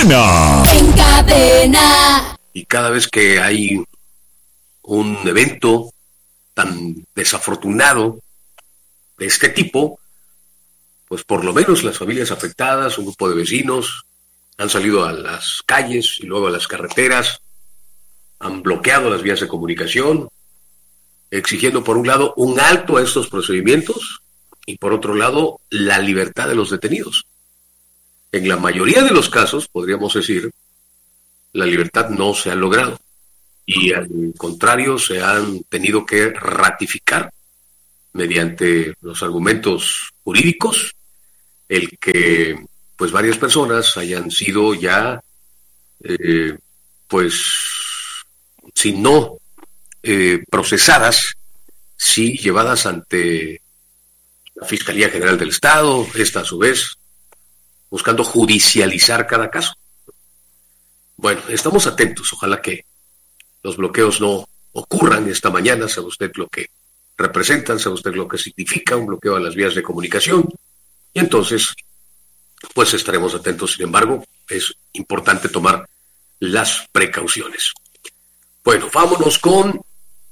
cadena. En cadena. Y cada vez que hay un evento tan desafortunado de este tipo, pues por lo menos las familias afectadas, un grupo de vecinos, han salido a las calles y luego a las carreteras, han bloqueado las vías de comunicación, exigiendo por un lado un alto a estos procedimientos y por otro lado la libertad de los detenidos. En la mayoría de los casos, podríamos decir, la libertad no se ha logrado y al contrario se han tenido que ratificar mediante los argumentos jurídicos el que pues varias personas hayan sido ya pues si no procesadas, sí llevadas ante la Fiscalía General del Estado, esta a su vez buscando judicializar cada caso. Bueno, estamos atentos, ojalá que los bloqueos no ocurran esta mañana, sabe usted lo que representan, sabe usted lo que significa un bloqueo a las vías de comunicación, y entonces, pues estaremos atentos. Sin embargo, es importante tomar las precauciones. Bueno, vámonos con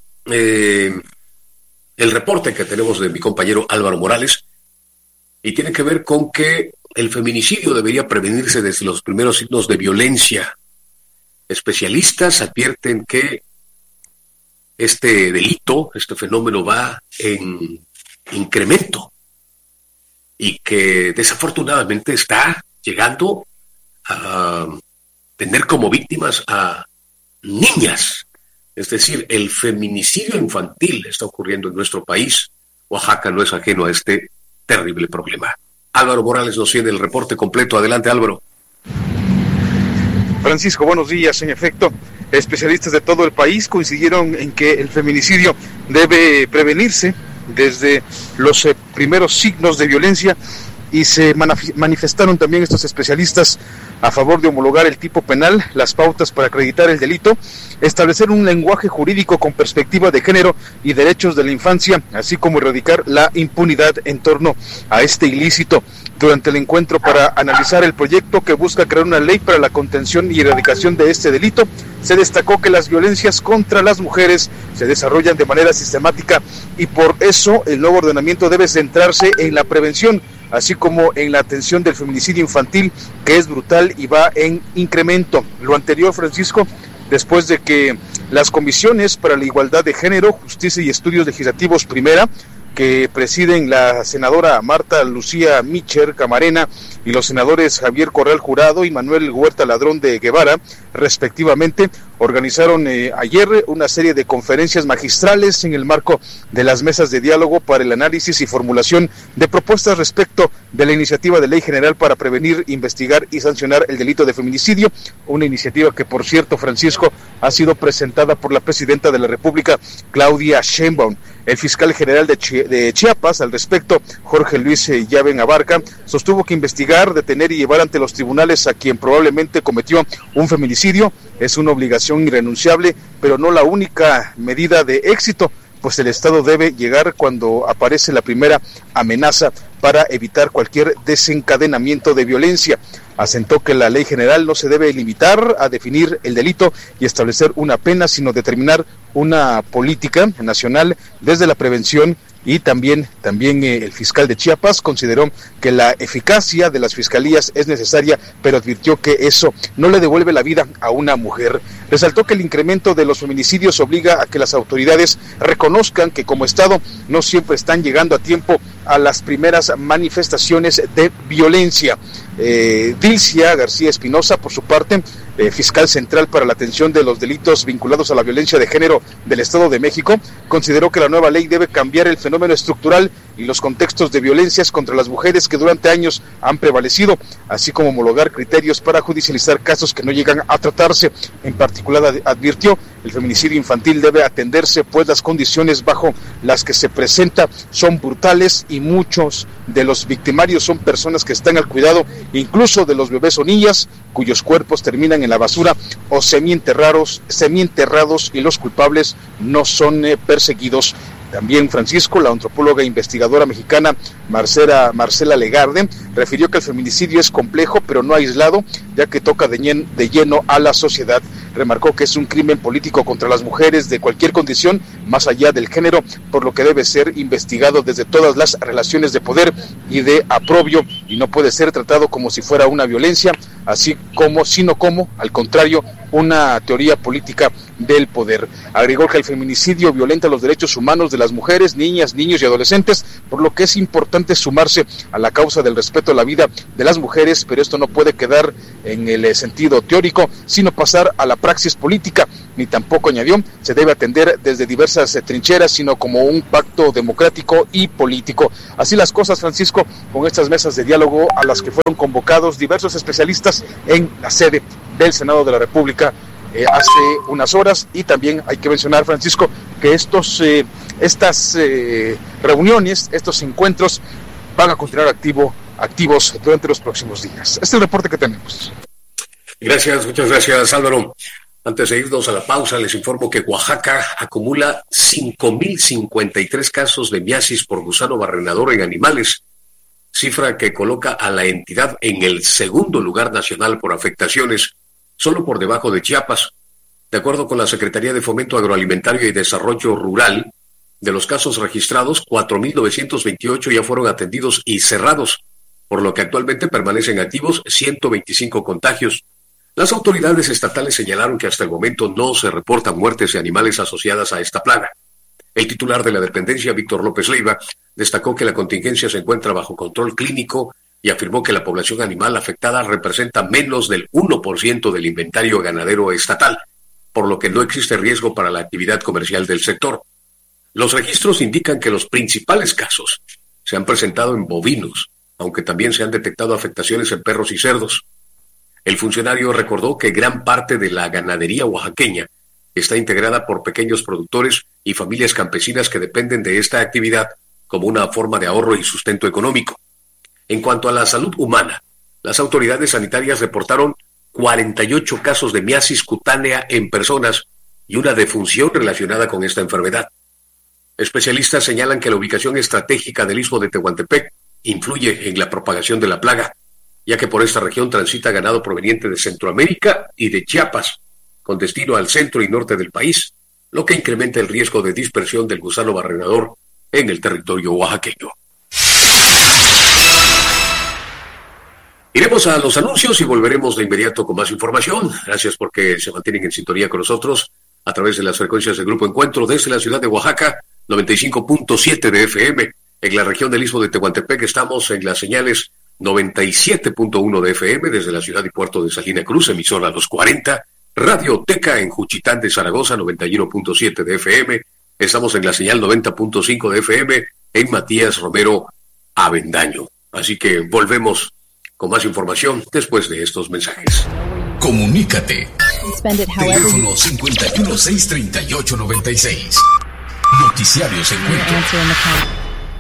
el reporte que tenemos de mi compañero Álvaro Morales, y tiene que ver con que el feminicidio debería prevenirse desde los primeros signos de violencia. Especialistas advierten que este delito, este fenómeno va en incremento y que desafortunadamente está llegando a tener como víctimas a niñas. Es decir, el feminicidio infantil está ocurriendo en nuestro país. Oaxaca no es ajeno a este terrible problema. Álvaro Morales nos tiene el reporte completo. Adelante, Álvaro. Francisco, buenos días. En efecto, especialistas de todo el país coincidieron en que el feminicidio debe prevenirse desde los primeros signos de violencia y se manifestaron también estos especialistas a favor de homologar el tipo penal, las pautas para acreditar el delito, establecer un lenguaje jurídico con perspectiva de género y derechos de la infancia, así como erradicar la impunidad en torno a este ilícito. Durante el encuentro para analizar el proyecto que busca crear una ley para la contención y erradicación de este delito, se destacó que las violencias contra las mujeres se desarrollan de manera sistemática y por eso el nuevo ordenamiento debe centrarse en la prevención, así como en la atención del feminicidio infantil, que es brutal y va en incremento. Lo anterior, Francisco, después de que las comisiones para la igualdad de género, justicia y estudios legislativos primera, que presiden la senadora Marta Lucía Micher Camarena y los senadores Javier Corral Jurado y Manuel Huerta Ladrón de Guevara, respectivamente, organizaron ayer una serie de conferencias magistrales en el marco de las mesas de diálogo para el análisis y formulación de propuestas respecto de la iniciativa de ley general para prevenir, investigar y sancionar el delito de feminicidio, una iniciativa que, por cierto, Francisco, ha sido presentada por la presidenta de la República, Claudia Sheinbaum. El fiscal general de Chiapas, al respecto, Jorge Luis Llaven Abarca, sostuvo que investigar, detener y llevar ante los tribunales a quien probablemente cometió un feminicidio es una obligación irrenunciable, pero no la única medida de éxito, pues el Estado debe llegar cuando aparece la primera amenaza para evitar cualquier desencadenamiento de violencia. Asentó que la ley general no se debe limitar a definir el delito y establecer una pena, sino determinar una política nacional desde la prevención. Y también el fiscal de Chiapas consideró que la eficacia de las fiscalías es necesaria, pero advirtió que eso no le devuelve la vida a una mujer. Resaltó que el incremento de los feminicidios obliga a que las autoridades reconozcan que como Estado no siempre están llegando a tiempo a las primeras manifestaciones de violencia. Dilcia García Espinosa, por su parte, fiscal central para la atención de los delitos vinculados a la violencia de género del Estado de México, consideró que la nueva ley debe cambiar el fenómeno estructural y los contextos de violencias contra las mujeres que durante años han prevalecido, así como homologar criterios para judicializar casos que no llegan a tratarse. En particular, advirtió, el feminicidio infantil debe atenderse, pues las condiciones bajo las que se presenta son brutales y muchos de los victimarios son personas que están al cuidado incluso de los bebés o niñas cuyos cuerpos terminan en la basura o semienterrados y los culpables no son perseguidos. También, Francisco, la antropóloga e investigadora mexicana Marcela Legarde, refirió que el feminicidio es complejo pero no aislado, ya que toca de lleno a la sociedad. Remarcó que es un crimen político contra las mujeres de cualquier condición, más allá del género, por lo que debe ser investigado desde todas las relaciones de poder y de aprobio, y no puede ser tratado como si fuera una violencia, sino como, al contrario, una teoría política del poder. Agregó que el feminicidio violenta los derechos humanos de las mujeres, niñas, niños y adolescentes, por lo que es importante sumarse a la causa del respeto a la vida de las mujeres, pero esto no puede quedar en el sentido teórico, sino pasar a la praxis política. Ni tampoco, añadió, se debe atender desde diversas trincheras, sino como un pacto democrático y político. Así las cosas, Francisco, con estas mesas de diálogo a las que fueron convocados diversos especialistas en la sede del Senado de la República hace unas horas. Y también hay que mencionar, Francisco, que estas reuniones, estos encuentros van a continuar activos durante los próximos días. Este es el reporte que tenemos. Muchas gracias, Álvaro. Antes de irnos a la pausa, les informo que Oaxaca acumula 5.053 casos de miasis por gusano barrenador en animales, cifra que coloca a la entidad en el segundo lugar nacional por afectaciones, solo por debajo de Chiapas. De acuerdo con la Secretaría de Fomento Agroalimentario y Desarrollo Rural, de los casos registrados, 4.928 ya fueron atendidos y cerrados, por lo que actualmente permanecen activos 125 contagios. Las autoridades estatales señalaron que hasta el momento no se reportan muertes de animales asociadas a esta plaga. El titular de la dependencia, Víctor López Leiva, destacó que la contingencia se encuentra bajo control clínico y afirmó que la población animal afectada representa menos del 1% del inventario ganadero estatal, por lo que no existe riesgo para la actividad comercial del sector. Los registros indican que los principales casos se han presentado en bovinos, aunque también se han detectado afectaciones en perros y cerdos. El funcionario recordó que gran parte de la ganadería oaxaqueña está integrada por pequeños productores y familias campesinas que dependen de esta actividad como una forma de ahorro y sustento económico. En cuanto a la salud humana, las autoridades sanitarias reportaron 48 casos de miasis cutánea en personas y una defunción relacionada con esta enfermedad. Especialistas señalan que la ubicación estratégica del istmo de Tehuantepec influye en la propagación de la plaga, ya que por esta región transita ganado proveniente de Centroamérica y de Chiapas, con destino al centro y norte del país, lo que incrementa el riesgo de dispersión del gusano barrenador en el territorio oaxaqueño. Iremos a los anuncios y volveremos de inmediato con más información. Gracias porque se mantienen en sintonía con nosotros a través de las frecuencias del Grupo Encuentro desde la ciudad de Oaxaca, 95.7 de FM. En la región del istmo de Tehuantepec estamos en las señales 97.1 de FM desde la ciudad y puerto de Salina Cruz, emisora Los 40, Radio Teca en Juchitán de Zaragoza, 91.7 de FM. Estamos en la señal 90.5 de FM en Matías Romero, Avendaño. Así que volvemos con más información después de estos mensajes. Comunícate. Teléfono 5163896. Noticiarios Encuentro.